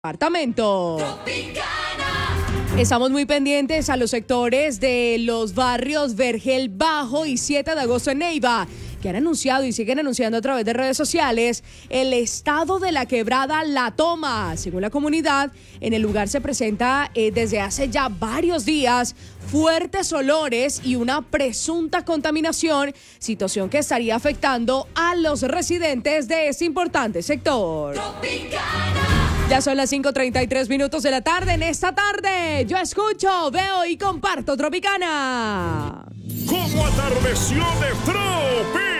Departamento. Estamos muy pendientes a los sectores de los barrios Vergel Bajo y 7 de agosto en Neiva, que han anunciado y siguen anunciando a través de redes sociales el estado de la quebrada La Toma. Según la comunidad, en el lugar se presenta desde hace ya varios días fuertes olores y una presunta contaminación, situación que estaría afectando a los residentes de este importante sector. Ya son las 5:33 de la tarde. En esta tarde yo escucho, veo y comparto Tropicana. ¿Cómo atardeció de Tropi?